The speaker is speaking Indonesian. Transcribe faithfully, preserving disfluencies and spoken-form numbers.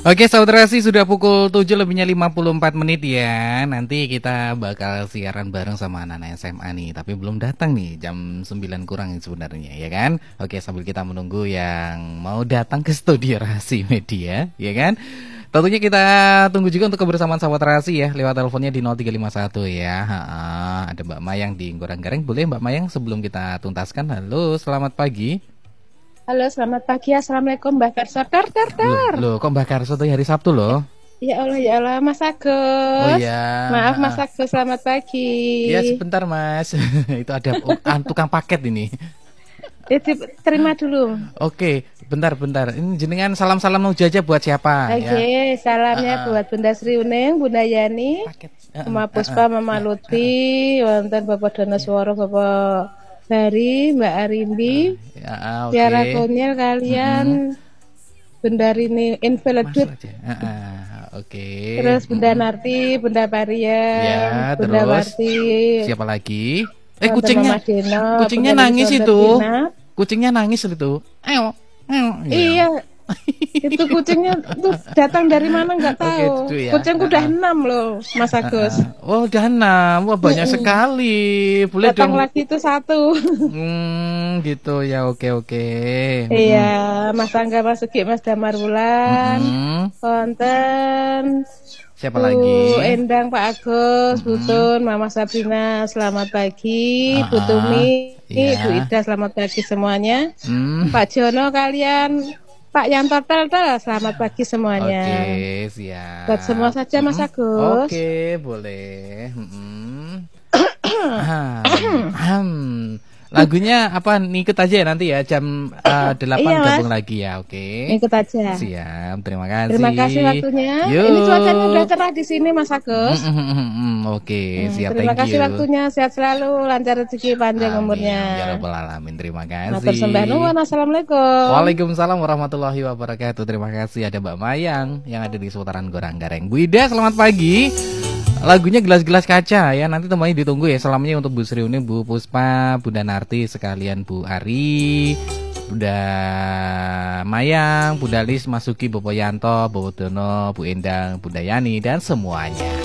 Oke, saudara sih sudah pukul tujuh lebihnya lima puluh empat menit ya. Nanti kita bakal siaran bareng sama anak-anak S M A nih. Tapi belum datang nih, jam sembilan kurang sebenarnya ya kan. Oke, sambil kita menunggu yang mau datang ke studio Rasi Media ya kan. Tentunya kita tunggu juga untuk kebersamaan sahabat Rasi ya. Lewat teleponnya di nol tiga lima satu ya. Ha, ada Mbak Mayang di Gorang-Gareng. Boleh Mbak Mayang sebelum kita tuntaskan. Halo, selamat pagi. Halo, selamat pagi. Assalamualaikum Mbak Karso. Tar, tar, tar. Loh, loh, kok Mbak Karso tuh hari Sabtu loh? Ya Allah, ya Allah, Mas Agus. Oh iya. Maaf Mas Agus, selamat pagi. Ya sebentar Mas. Itu ada uh, tukang paket ini. Ya, terima dulu. Oke, bentar-bentar. Ini jenengan salam-salam mau jajah buat siapa? Oke, okay, ya. Salamnya uh, buat Bunda Sri Uning, Bunda Yani, uh, Mama Puspa, uh, uh, Mama Lutfi, uh, uh, wonten Bapak Donosworo, Bapak Hari, Mbak Arimbi, uh, ya, uh, okay. Tiara Konyel kalian, mm-hmm. Bunda Rini Invalidut, uh, uh, oke. Okay. Terus Bunda mm-hmm. Narti, Bunda Paria, ya, Bunda terus Warti. Siapa lagi? Eh kucingnya, Dino, kucingnya nangis itu, Dina. Kucingnya nangis itu. Ayo, ayo. Iya. Itu kucingnya tuh datang dari mana nggak tahu. Okay, ya. Kucing udah enam loh, Mas Agus. Oh, udah enam. Wah, banyak mm-hmm. sekali. Boleh datang dong. lagi itu satu. Hmm, gitu ya. Oke, oke. Iya, hmm. Mas Angga Masuki, Mas Damar Wulan. Konten. Hmm. Siapa Bu lagi? Endang, Pak Agus, hmm. Butun, Mama Sabrina, selamat pagi. Uh-uh. Bu Tumi, yeah. Bu Ida, selamat pagi semuanya. Hmm. Pak Jono kalian, Pak Yanto Tel-Tel, selamat pagi semuanya. Oke, okay, siap. Buat semua saja Mas Agus. Oke, okay, boleh. Hmm. hmm. Lagunya apa? Ikut aja ya nanti ya jam uh, delapan iya, gabung lagi ya, oke? Okay. Ikut aja. Siap, terima kasih. Terima kasih waktunya. Yuk. Ini cuacanya udah cerah di sini Mas Agus. Mm, mm, mm, mm, oke, okay, hmm, siap. Terima thank kasih you. waktunya, sehat selalu, lancar rezeki, panjang Amin, umurnya. Ya Rabbal Alamin, terima kasih. Matur sembah nuwun, assalamualaikum. Waalaikumsalam warahmatullahi wabarakatuh. Terima kasih ada Mbak Mayang yang ada di seputaran Gorang-Gareng. Bu Ida, selamat pagi. Lagunya Gelas-Gelas Kaca ya. Nanti temannya ditunggu ya. Salamnya untuk Bu Sri Uning, Bu Puspa, Bunda Narti, sekalian Bu Ari, Bunda Mayang, Bunda Lis, Masuki, Bobo Yanto, Bobo Dono, Bu Endang, Bunda Yani dan semuanya.